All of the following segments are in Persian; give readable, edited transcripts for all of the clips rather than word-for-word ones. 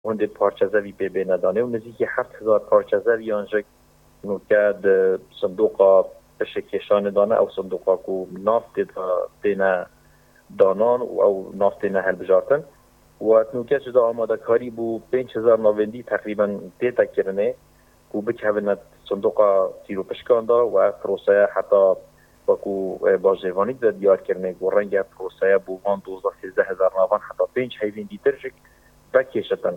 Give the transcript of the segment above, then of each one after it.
هند پارچزوی به ندانه و نزدیک 7000 پارچزوی آنجا نوکه صندوق پشکشان دانه او صندوقا کو نافت دینا دانان او نافت دینا هل بجارتن و نوکه جدا آماده کاری بو 5000 نوندی تقریبا دیتا کرنه و بکهونت صندوق تیرو پشکان دا و پروسه حتی وکو باجوانی دا دیار کرنه و رنگ پروسه بو 12-13 نوان حتی 5 هیوین دیترجک بکیشتن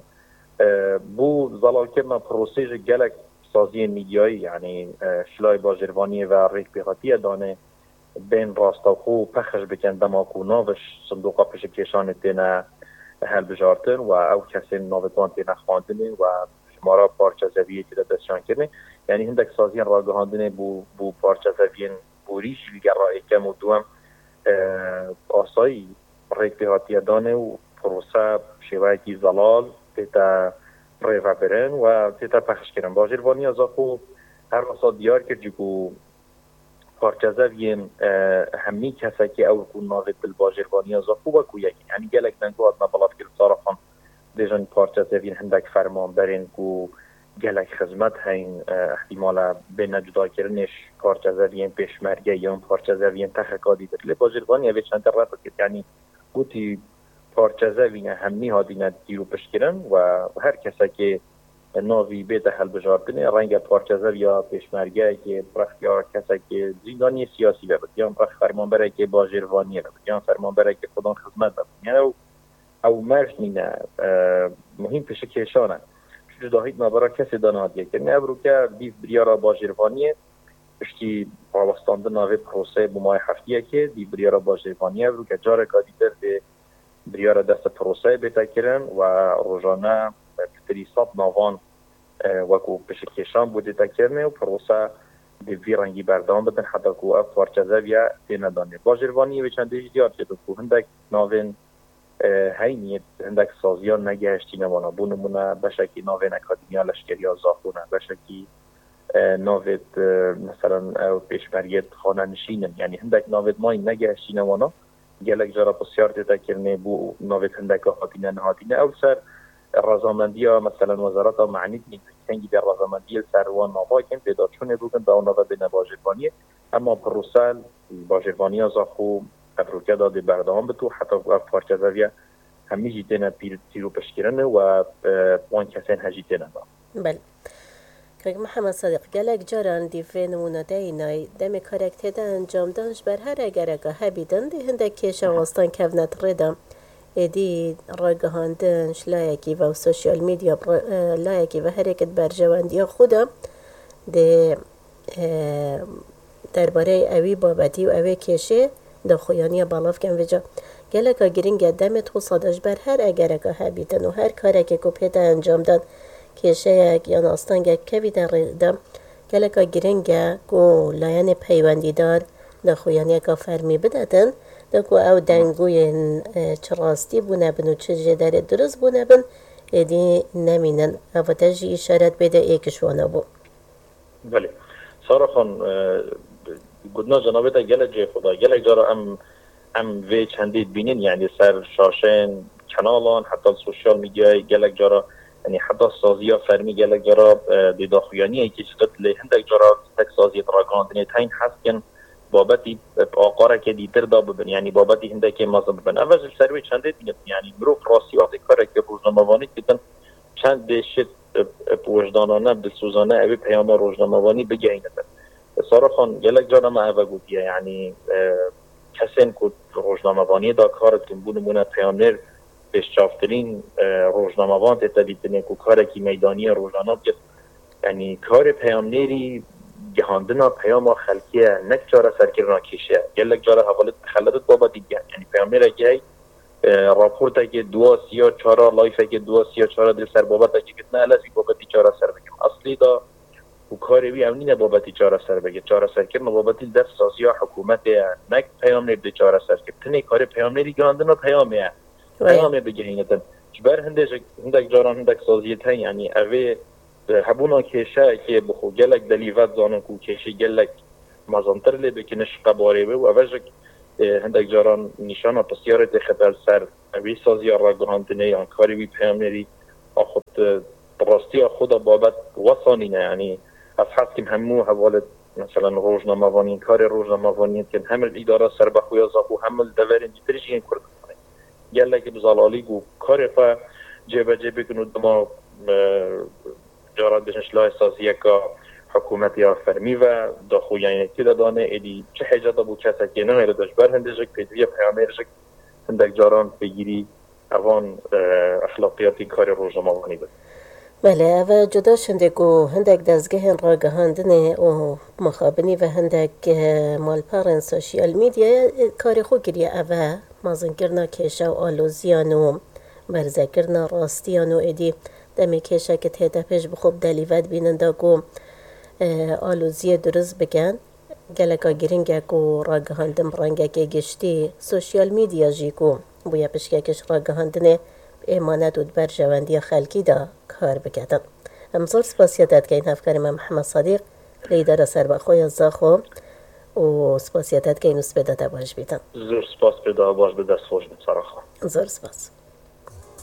بو زلال کرنا پروسه گلک سازی میدیایی یعنی شلای باجروانی و ریک بیغاتی دانه بین راستاخو پخش بکن دماکو ناوش صندوقا پشکشان تینا هل بجارتن و او کسی ناوتوان تینا خواندنه و شمارا پارچه زویه تینا دستشان کرنه یعنی هندک سازیان راگهاندنه بو پارچه زویین بوریش لگر رای کم و دوام آسایی ریک بیغاتی دانه و پروسه شوایتی زلال تیتا ریفا برن و تیتا پخش کرن باجروانی از اخو هر راسا دیار کرد جو پارچزه ویم همی کسا که او کن ناوید بالباجروانی از اخو بکو یکی یعنی گلک دنگو ادنا بلاد کرد صارخان دیجان پارچزه ویم هندک فرمان برن که گلک خدمت هین احتمالا بین جدا کردنش پارچزه ویم پیشمرگه یا پارچزه ویم تخکادی در باجروانی اوی چند رفت کرد یعنی گوتی پارچزه وینه همی هادینه دیرو پشکرن و هر کسی که ناوی بیت حل بجاردنه رنگ پارچزه یا پیشمرگه که برخ یا کسی که زندانی سیاسی بود یا برخ فرمانبره که باجروانی بود یا فرمانبره که خودان خدمت بود یعنی او مرش نینه مهم پشکشانه چون داهید نابرا کسی دانادیه که نبرو که دیو بریارا باجروانیه پشتی راوستانده ناوی پروسه بمای هفتیه که دیو بریارا باجروانیه برو که جاره کادی درده بریار دست پروسه بیتا کرن و روزانه تریصد نوان وکو پشکشان بوده تا کرنه و پروسه دوی رنگی بردام بدن حتی که اف پارچزه بیا تینه دانه باجروانی و چندیش دیار که که هندک ناوین هینیت هندک سازیان نگهشتی نوانا بونمونه بشکی ناوین اکادمیا لشکری آزاخونه بشکی ناوید مثلا پیشبریت خانه نشینن یعنی هندک ناوید مای نگهشتی نوانا گلک جرا بسیار دیتا کرنه بو نوید هندک هاتینه نهاتینه او سر رضامندی ها مثلا وزارت ها معنید نیست کنگی در رضامندی سروان نوها کن پیدا چونه بودن دا اونا بین باجروانی اما پروسل باجروانی ها زاخو افروکه داده بردام بتو حتی پارچه زویه همی جیتینه پیرو پشکرنه و وان کسین هجیتینه دا بله که محمد صادق گلک جاران دیفه نمونه دینای دمی کارکته دا انجام دانش بر هر اگرگه هبیدن دی هندک کشه واستان کونت ردم ایدی راگهاندنش لایکی و سوشیال میدیا لایکی و حرکت برجواندی خودم ده درباره اوی بابتی و اوی کشه ده خویانی بالاف کن وجا گلکا گرینگ دمت خو صادش بر هر اگرگه هبیدن و هر کارکی که پیدا انجام داد کشه یک یا ناستانگه کوی در ردم گلکا گرینگه کو لاین پیوندی دار ده خویانی که فرمی بدادن دکو او دنگوی چراستی بونه بن و چه جدار درست بونه بن ایدی نمینن او تجی اشارت بده ایکشوانه بو بله سارا خان گودنا جنابه تا گلک جای خدا گلک جارا ام وی چندید بینین یعنی سر شاشن کانالان حتی سوشیال میدیای گلک جارا یعنی حتی سازی ها فرمی گلک جارا دیداخویانی ای که چطور هندک جارا تک سازی تراگاندنی تاین هست کن بابتی آقاره که دیتر دا ببین یعنی بابتی هنده که مازه ببین اول سروی چنده دیگه یعنی مروف راستی وقتی کاره که روزنامه‌وانی دیدن چند دشت وجدانانه بسوزانه اوی پیام روزنامه‌وانی بگینه سارا خان گلک جانا ما اوه گوتیه یعنی کسین که روزنامه‌وانی دا کارتون بونمونه پیامنر بشچافترین روزنامه‌وان تتبیتنه که کاره که میدانی روزنامه یعنی کار پیامنری جهاندنا پیام خلقیه نک چاره سرکرنا کشه گلک جاره حوالت خلدت بابا دیگه یعنی پیامبر گی راپورت که 234 لایف که 234 دل سر بابت که کتنه الازی بابت چاره سر بگم اصلی دا و کاری وی امنینه بابت چاره سر بگه چاره سر کرنا بابت دست سازی حکومت نک پیامبر دی چاره سر کتنه کار پیامبری جهاندنا پیامه بگه اینتن جبر هندک جاران هندک سازی تا یعنی اوی هبونا کشه که بخو گلک دلیوت زانن کو کشه گلک مازنتر لی بکنش قباره و اوجک هندک جاران نشانه پسیارت خطر سر اوی سازی را گراندنه یا کاری بی پیامنری خود راستی خود بابت وصانینه یعنی از حسکیم همو حوالت مثلا روزنامه‌وانی کار روزنامه‌وانی که همه اداره سر بخویا زاخو همه دورین دیتریش این کردن گله که بزلالی گو کار فا جبه جبه کنو دما جارات بشنش لای سازیه که حکومت یا فرمی و داخو یعنی که دانه ایدی چه حجت بود کسی که نه داشت بر هندجک پیدوی پیامرجک هندک جاران بگیری اوان اخلاقیاتی کار روزنامه‌وانی بود. بله و جدا شندگو هندک دزگه را گهاندنه و مخابنی و هندک مالپارن سوشیال میدیا کار خو گریه اوه مازنگرنا کشا و آلوزیان و برزگرنا راستیان و ایدی دمی کشا که تیتا پیش بخوب دلیوت بینندگو آلوزی درست بگن گلکا گرینگه کو را گهاندم رنگه که گشتی سوشیال میدیا جی کو بویا پشکه کش را گهاندنه امانت و بر جواندی خلکی دا کار بکردن. امزال سپاسیتت که این هفکاری من محمد صدیق لیدر سر بخوی زاخو و سپاسیتت که این اسپیده دا باش بیدن. زور سپاس پیدا باش به دست خوش بسراخا. زور سپاس.